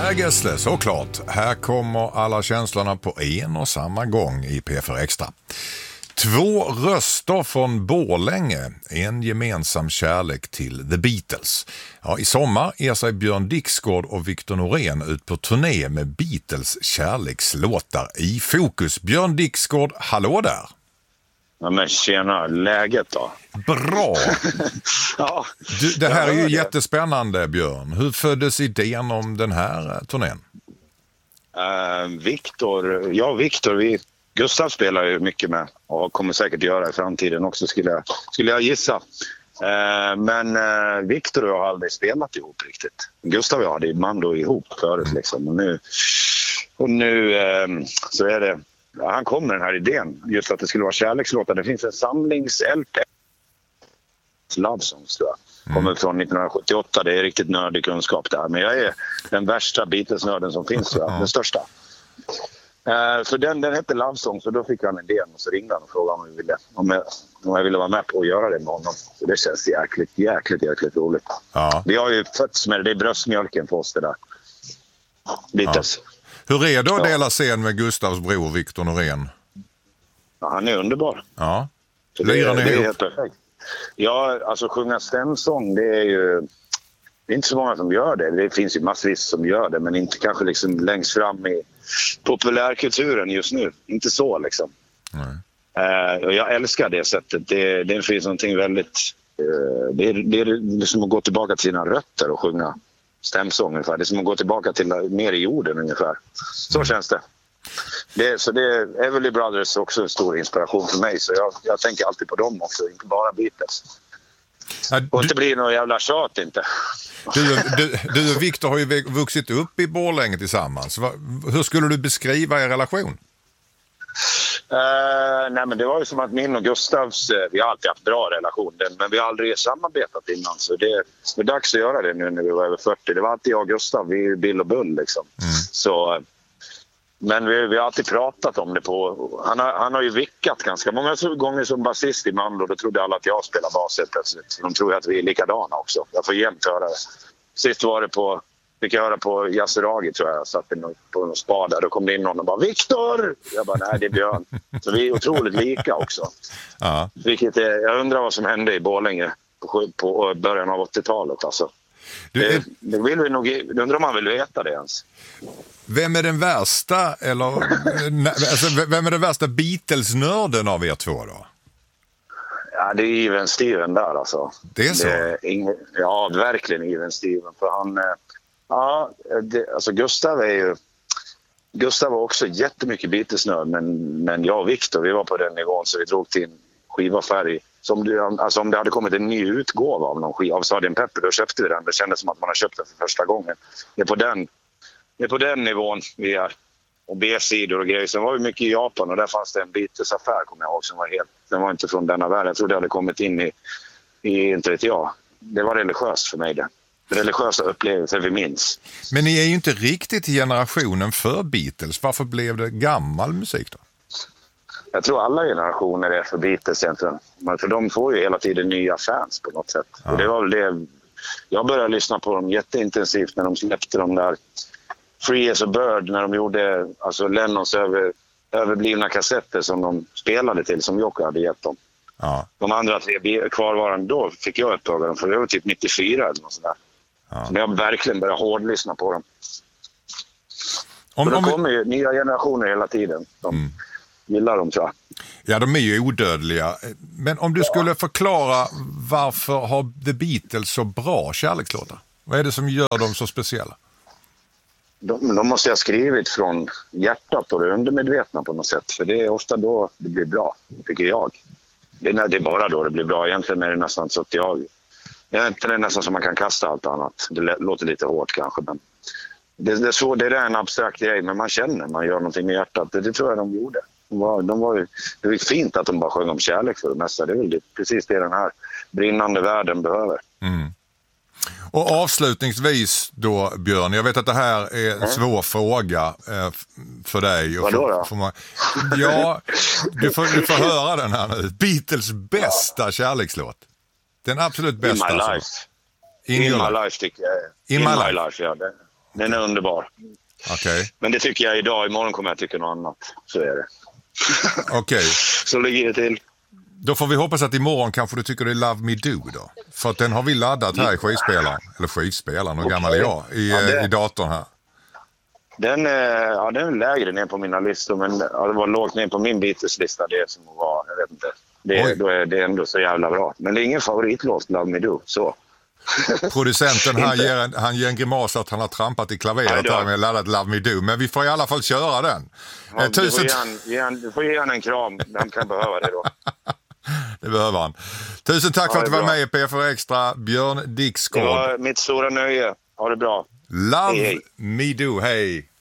Per Gessle, såklart. Här kommer alla känslorna på en och samma gång i P4 Extra. 2 röster från Borlänge, en gemensam kärlek till The Beatles. Ja, i sommar ger sig Björn Dixgård och Victor Norén ut på turné med Beatles kärlekslåtar i fokus. Björn Dixgård, hallå där! Ja, men tjena, läget då? Bra! Ja, Det här är ju jättespännande, Björn. Hur föddes idén om den här turnén? Victor, Gustav spelar ju mycket med och kommer säkert göra i framtiden också skulle jag gissa. Men Victor och jag har aldrig spelat ihop riktigt. Gustav och jag hade ju band ihop förut liksom. Och nu så är det... Ja, han kom med den här idén, just att det skulle vara kärlekslåtar. Det finns en samlings-LP, Love Songs tror jag. Kommer från 1978, det är riktigt nördig kunskap där. Men jag är den värsta Beatles-nörden som finns tror jag, den största. Så den hette Love Songs och då fick han idén och så ringde han och frågade om jag ville vara med på att göra det med honom. Så det känns jäkligt roligt. Ja. Vi har ju fötts med det är bröstmjölken för oss det där. Beatles. Ja. Hur är det att dela scen med Gustavs bror Victor Norén? Ja, han är underbar. Ja. Det är helt perfekt. Ja, alltså sjunga stämsång, det är inte så många som gör det. Det finns ju massvis som gör det, men inte kanske liksom längst fram i populärkulturen just nu. Inte så liksom. Och jag älskar det sättet. Det finns någonting väldigt... Det är som att gå tillbaka till sina rötter och sjunga stämsång ungefär. Det är som att gå tillbaka till mer i jorden ungefär. Så känns det. Så det är Everly Brothers också en stor inspiration för mig. Så jag tänker alltid på dem också, inte bara Beatles. Och inte blir någon jävla tjat inte. Du och Victor har ju vuxit upp i Borlänge tillsammans. Hur skulle du beskriva er relation? Nej, men det var ju som att min och Gustavs, vi har alltid haft bra relation, men vi har aldrig samarbetat innan, så det är dags att göra det nu när vi var över 40. Det var alltid jag och Gustav, vi är Bill och Bull liksom. Så, men vi har alltid pratat om det han har ju vickat ganska många gånger som basist i Mando, då trodde alla att jag spelar baset plötsligt. De tror att vi är likadana också. Jag får jämt höra det. Sist var det fick jag höra på Yasuragi tror jag satt på någon spa där. Då kom det in någon och bara Victor! Jag bara nej det är Björn. Så vi är otroligt lika också. Ja. Vilket jag undrar vad som hände i Borlänge på början av 80-talet alltså. Det vill vi nog, undrar om man vill veta det ens. Vem är den värsta vem är den värsta Beatles-nörden av er två då? Ja, det är Even Steven där alltså. Det är så? Ja, verkligen Even Steven. För han... alltså Gustav var också jättemycket Beatles-nörd. Men jag och Victor, vi var på den nivån så vi drog till en skivaffär om det hade kommit en ny utgåva av någon skiva av Sgt. Pepper, då köpte vi den. Det kändes som att man har köpt den för första gången. Det är på den nivån vi är. Och B-sidor och grejer. Sen var vi mycket i Japan och där fanns det en Beatles-affär, kommer jag ihåg, som den var inte från denna värld. Jag tror det hade kommit in i inte vet jag. Det var religiöst för mig det. Religiösa upplevelser vi minns. Men ni är ju inte riktigt i generationen för Beatles. Varför blev det gammal musik då? Jag tror alla generationer är för Beatles egentligen. För de får ju hela tiden nya fans på något sätt. Ja. Och det var väl det. Jag började lyssna på dem jätteintensivt när de släppte de där Free as a Bird, när de gjorde alltså Lennons överblivna kassetter som de spelade till, som Jocke hade gett dem. Ja. De andra 3 kvarvarande då fick jag upptaga dem, för det var typ 94 eller något sådär. Ja. Så jag verkligen började hårdlyssna på dem. Då kommer ju nya generationer hela tiden. De gillar dem, tror jag. Ja, de är ju odödliga. Men om du skulle förklara varför har The Beatles så bra kärlekslåtar? Vad är det som gör dem så speciella? De måste ha skrivit från hjärtat och det undermedvetna på något sätt. För det är ofta då det blir bra, tycker jag. Det är bara då det blir bra. Egentligen är det nästan så att det är nästan som man kan kasta allt annat. Det låter lite hårt kanske, men det är en abstrakt grej. Men man känner, man gör någonting med hjärtat. Det tror jag de gjorde. Det var fint att de bara sjöng om kärlek för det mesta. Det är väl precis det den här brinnande världen behöver. Mm. Och avslutningsvis då, Björn, jag vet att det här är en svår fråga för dig. Vadå då? Ja, du får höra den här nu. Beatles bästa kärlekslåt. Den absolut bästa. In my life. In my life tycker jag. In my life, ja. Den är underbar. Okej. Men det tycker jag idag. Imorgon kommer jag tycka något annat. Så är det. Okej. Så ligger det till. Då får vi hoppas att imorgon kanske du tycker det är Love Me Do då. För att den har vi laddat här i skivspelaren. Hur gammal är jag? I datorn här. Den är lägre ner på mina listor, men det var lågt ner på min Beatles-lista. Det som var, jag vet inte. Då är det ändå så jävla bra. Men det är ingen favoritlåt, Love Me Do, så. Producenten han ger en grimas att han har trampat i klaveret här med laddat Love Me Do. Men vi får i alla fall köra den. Ja, du får ge han en kram. Han kan behöva det då. Det behöver han. Tusen tack för att du var med i PFR Extra, Björn Dixgård. Det var mitt stora nöje. Ha det bra. Love Me Do, hej.